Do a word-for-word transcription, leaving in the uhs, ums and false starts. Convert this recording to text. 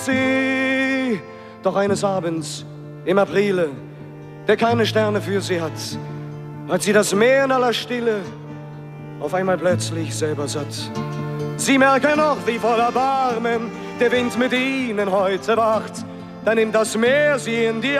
sie. Doch eines Abends im Aprile, der keine Sterne für sie hat, hat sie das Meer in aller Stille auf einmal plötzlich selber satt. Sie merken noch, wie voller Barmen der Wind mit ihnen heute wacht. Dann nimmt das Meer sie in die